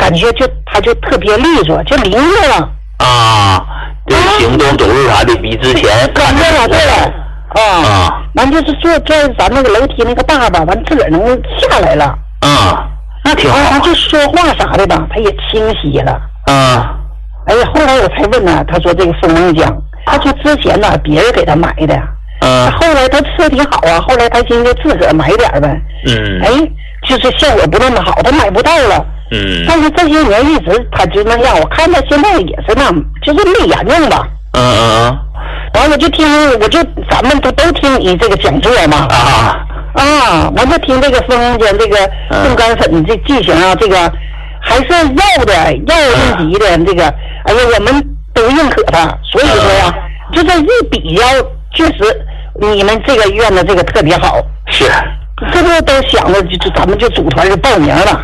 感觉他就特别利索，就灵活了啊，这行动走路啥的比之前看着对了完就是坐在咱那个楼梯那个坝吧，完自个儿能下来了那挺好。 他就说话啥的吧，他也清晰了哎呀，后来我才问呢，他说这个蜂王浆，他说之前呢别人给他买的，后来他吃的挺好啊，后来他寻思自个儿买点呗，就是效果不那么好，他买不到了，但是这些年一直他就那样，我看他现在也是那，就是没严重吧，完了就听，咱们都听你这个讲座嘛，完了听这个蜂王浆这个冻干粉这剂型啊，这个还是药用级的这个，哎呀，我们都认可它，所以说呀，就是一比较，确实你们这个院的这个特别好， 是， 这不都想着咱们就组团就报名了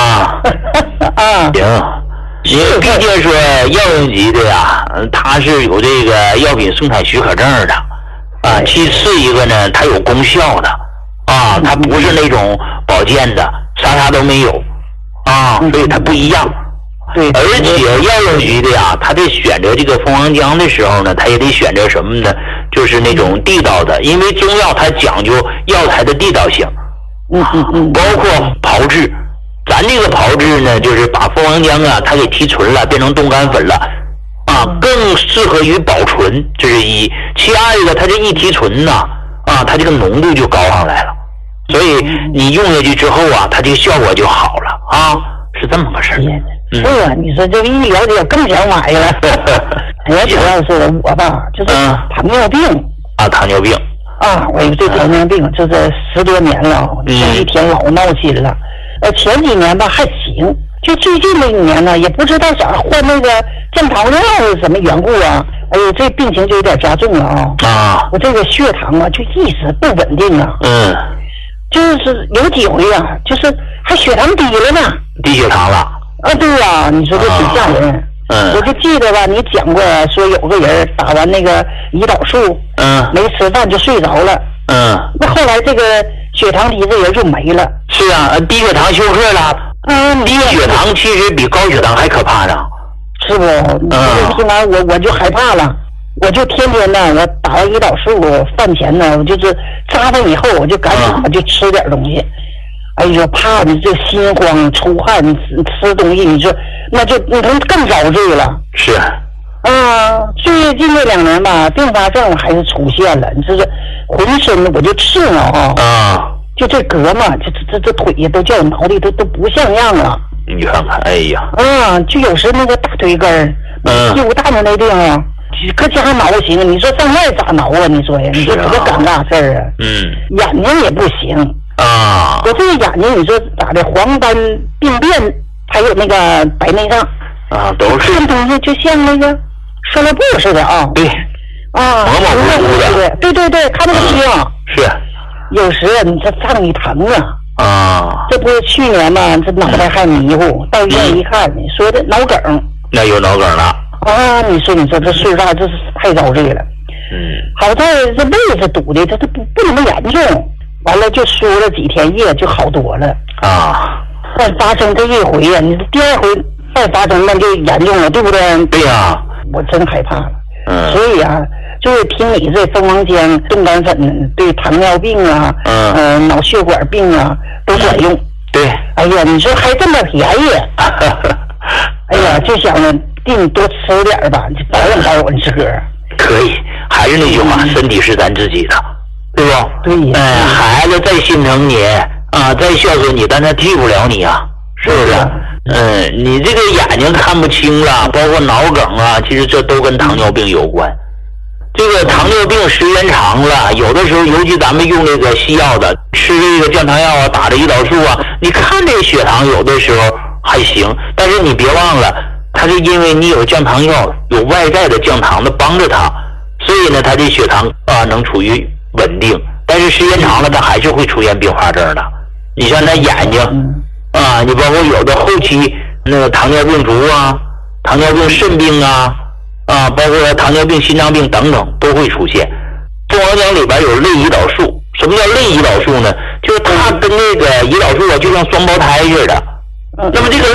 行。因为毕竟说药用级的呀，它是有这个药品生产许可证的其次一个呢，它有功效的它不是那种保健的，啥都没有所以它不一样。 对， 而且药用级的呀，他在选择这个蜂王浆的时候呢，他也得选择什么呢？就是那种地道的，因为中药它讲究药材的地道性，包括炮制。咱这个炮制呢，就是把蜂王浆它给提纯了，变成冻干粉了更适合于保存，这是一。其二一个，它这一提纯它这个浓度就高上来了，所以你用下去之后它这个效果就好了是这么个事儿。 是啊，你说这个一了解更想买了。我主要是我吧，就是糖尿病糖尿病我有这糖尿病，这10多年了，这一天老闹心了。前几年吧还行，就最近这一年呢，也不知道咋换那个降糖药是什么缘故哎呦，这病情就有点加重了我这个血糖就一直不稳定就是有几回就是还血糖低了呢， 低血糖了对呀，你说这挺吓人。我就记得吧，你讲过说有个人打完那个胰岛素没吃饭就睡着了那后来这个血糖低这人就没了。 是低血糖休克了低血糖其实比高血糖还可怕呢， 是不听完我就害怕了，我就天天呢，我打完胰岛素饭前呢，我就是扎完以后我就赶紧我就吃点东西哎呦，怕你这心慌出汗，你吃东西你说那就你能更遭罪了。 是最近这2年吧，并发症还是出现了，你这是浑身我就刺挠就这胳嘛，这腿呀都叫挠的都不像样了。 你看看，哎呀就有时那个大腿根屁股蛋子那地方搁家挠行，你说上外咋挠你说呀？你说多尴尬事儿眼睛也不行我这个眼睛你说咋的，黄斑病变还有那个白内障都是看东西就像那个塑料布似的对模模糊糊的， 对，看不清是有时你这上你疼这不是去年嘛，这脑袋还迷糊，到医院一看你说的脑梗， 那有脑梗了你说这岁数大，这是太遭罪了好在这胃是堵的，这不那么严重，完了就输了几天液就好多了但发生这一回你第2回再发生那就严重了，对不对？ 对我真害怕了所以就是听你这蜂王浆冻干粉对糖尿病脑血管病都管用对哎呀你说还这么便宜哎呀就想定你多吃点吧，你保养你自个儿可以，还是那句话身体是咱自己的，对不对孩子再心疼你再孝顺你，但他替不了你是不是你这个眼睛看不清了，包括脑梗其实这都跟糖尿病有关。这个糖尿病时间长了，有的时候尤其咱们用这个西药的，吃这个降糖药打这胰岛素你看这血糖有的时候还行，但是你别忘了它是因为你有降糖药，有外在的降糖的帮着它，所以呢它这血糖能处于稳定，但是时间长了它还是会出现并发症的。你像他眼睛你包括有的后期那个糖尿病足糖尿病肾病包括糖尿病心脏病等等都会出现。蜂王浆里边有类胰岛素，什么叫类胰岛素呢？就是它跟那个胰岛素就像双胞胎似的，那么这个